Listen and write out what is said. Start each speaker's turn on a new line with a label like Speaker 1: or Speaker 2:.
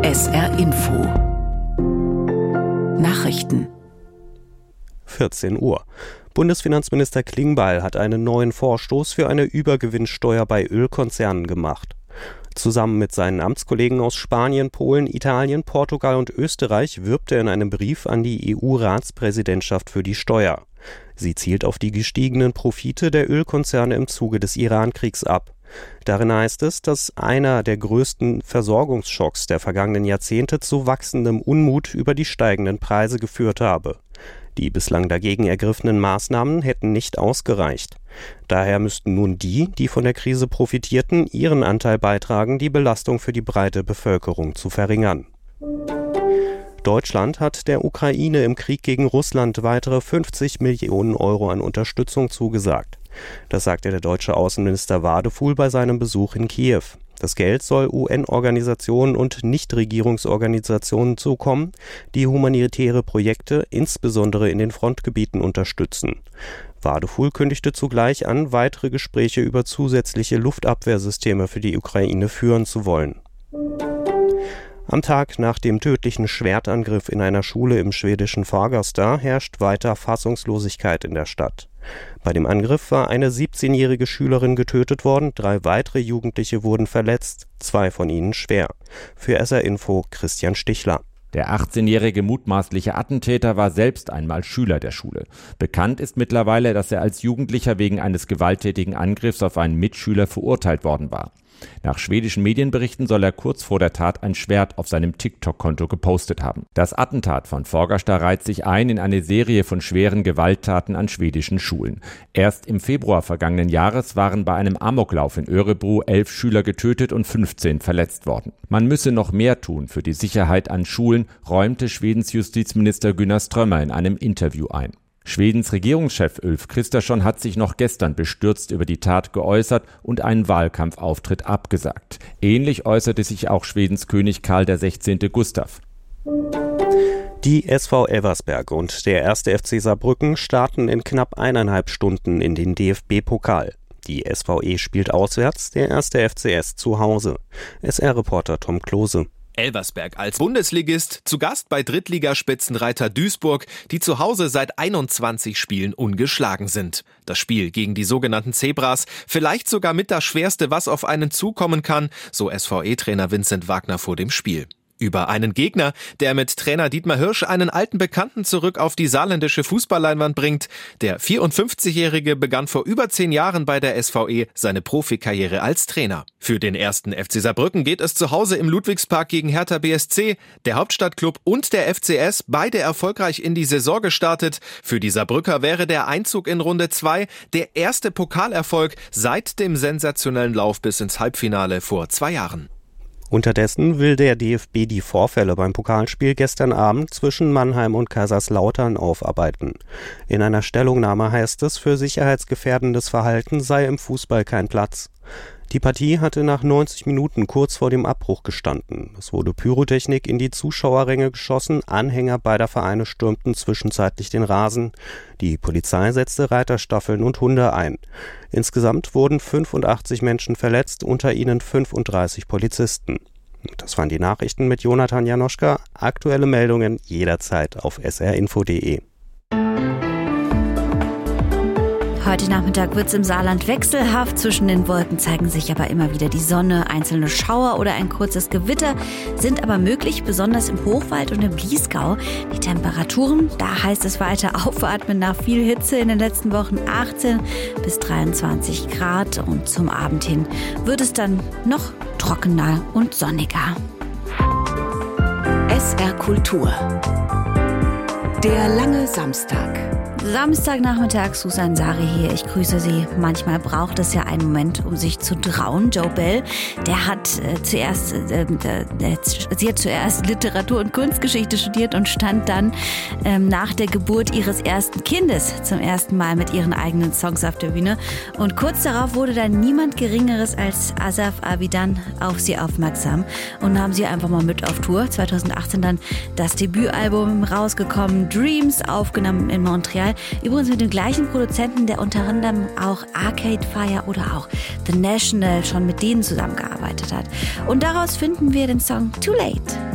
Speaker 1: SR Info Nachrichten
Speaker 2: 14 Uhr. Bundesfinanzminister Klingbeil hat einen neuen Vorstoß für eine Übergewinnsteuer bei Ölkonzernen gemacht. Zusammen mit seinen Amtskollegen aus Spanien, Polen, Italien, Portugal und Österreich wirbt er in einem Brief an die EU-Ratspräsidentschaft für die Steuer. Sie zielt auf die gestiegenen Profite der Ölkonzerne im Zuge des Iran-Kriegs ab. Darin heißt es, dass einer der größten Versorgungsschocks der vergangenen Jahrzehnte zu wachsendem Unmut über die steigenden Preise geführt habe. Die bislang dagegen ergriffenen Maßnahmen hätten nicht ausgereicht. Daher müssten nun die von der Krise profitierten, ihren Anteil beitragen, die Belastung für die breite Bevölkerung zu verringern. Deutschland hat der Ukraine im Krieg gegen Russland weitere 50 Millionen Euro an Unterstützung zugesagt. Das sagte der deutsche Außenminister Wadefuhl bei seinem Besuch in Kiew. Das Geld soll UN-Organisationen und Nichtregierungsorganisationen zukommen, die humanitäre Projekte insbesondere in den Frontgebieten unterstützen. Wadefuhl kündigte zugleich an, weitere Gespräche über zusätzliche Luftabwehrsysteme für die Ukraine führen zu wollen. Am Tag nach dem tödlichen Schwertangriff in einer Schule im schwedischen Fagersta herrscht weiter Fassungslosigkeit in der Stadt. Bei dem Angriff war eine 17-jährige Schülerin getötet worden, 3 weitere Jugendliche wurden verletzt, 2 von ihnen schwer. Für SR Info Christian Stichler.
Speaker 3: Der 18-jährige mutmaßliche Attentäter war selbst einmal Schüler der Schule. Bekannt ist mittlerweile, dass er als Jugendlicher wegen eines gewalttätigen Angriffs auf einen Mitschüler verurteilt worden war. Nach schwedischen Medienberichten soll er kurz vor der Tat ein Schwert auf seinem TikTok-Konto gepostet haben. Das Attentat von Fagersta reiht sich ein in eine Serie von schweren Gewalttaten an schwedischen Schulen. Erst im Februar vergangenen Jahres waren bei einem Amoklauf in Örebro 11 Schüler getötet und 15 verletzt worden. Man müsse noch mehr tun für die Sicherheit an Schulen, räumte Schwedens Justizminister Gunnar Strömmer in einem Interview ein. Schwedens Regierungschef Ulf Kristersson hat sich noch gestern bestürzt über die Tat geäußert und einen Wahlkampfauftritt abgesagt. Ähnlich äußerte sich auch Schwedens König Karl XVI. Gustav.
Speaker 2: Die SV Elversberg und der 1. FC Saarbrücken starten in knapp 1,5 Stunden in den DFB-Pokal. Die SVE spielt auswärts, der 1. FCS zu Hause. SR-Reporter Tom Klose.
Speaker 4: Elversberg als Bundesligist, zu Gast bei Drittligaspitzenreiter Duisburg, die zu Hause seit 21 Spielen ungeschlagen sind. Das Spiel gegen die sogenannten Zebras, vielleicht sogar mit das Schwerste, was auf einen zukommen kann, so SVE-Trainer Vincent Wagner vor dem Spiel. Über einen Gegner, der mit Trainer Dietmar Hirsch einen alten Bekannten zurück auf die saarländische Fußballleinwand bringt. Der 54-Jährige begann vor über 10 Jahren bei der SVE seine Profikarriere als Trainer. Für den 1. FC Saarbrücken geht es zu Hause im Ludwigspark gegen Hertha BSC. Der Hauptstadtklub und der FCS, beide erfolgreich in die Saison gestartet. Für die Saarbrücker wäre der Einzug in Runde 2 der erste Pokalerfolg seit dem sensationellen Lauf bis ins Halbfinale vor 2 Jahren.
Speaker 2: Unterdessen will der DFB die Vorfälle beim Pokalspiel gestern Abend zwischen Mannheim und Kaiserslautern aufarbeiten. In einer Stellungnahme heißt es, für sicherheitsgefährdendes Verhalten sei im Fußball kein Platz. Die Partie hatte nach 90 Minuten kurz vor dem Abbruch gestanden. Es wurde Pyrotechnik in die Zuschauerränge geschossen, Anhänger beider Vereine stürmten zwischenzeitlich den Rasen. Die Polizei setzte Reiterstaffeln und Hunde ein. Insgesamt wurden 85 Menschen verletzt, unter ihnen 35 Polizisten. Das waren die Nachrichten mit Jonathan Janoschka. Aktuelle Meldungen jederzeit auf srinfo.de.
Speaker 5: Heute Nachmittag wird es im Saarland wechselhaft. Zwischen den Wolken zeigen sich aber immer wieder die Sonne. Einzelne Schauer oder ein kurzes Gewitter sind aber möglich, besonders im Hochwald und im Bliesgau. Die Temperaturen, da heißt es weiter aufatmen nach viel Hitze in den letzten Wochen 18 bis 23 Grad. Und zum Abend hin wird es dann noch trockener und sonniger.
Speaker 1: SR Kultur. Der lange Samstag.
Speaker 5: Samstagnachmittag, Susan Sari hier. Ich grüße Sie. Manchmal braucht es ja einen Moment, um sich zu trauen. Joe Bell, der hat sie hat zuerst Literatur- und Kunstgeschichte studiert und stand dann nach der Geburt ihres ersten Kindes zum ersten Mal mit ihren eigenen Songs auf der Bühne. Und kurz darauf wurde dann niemand Geringeres als Asaf Avidan auf sie aufmerksam und nahm sie einfach mal mit auf Tour. 2018 dann das Debütalbum rausgekommen, Dreams, aufgenommen in Montreal. Übrigens mit dem gleichen Produzenten, der unter anderem auch Arcade Fire oder auch The National schon mit denen zusammengearbeitet hat. Und daraus finden wir den Song Too Late.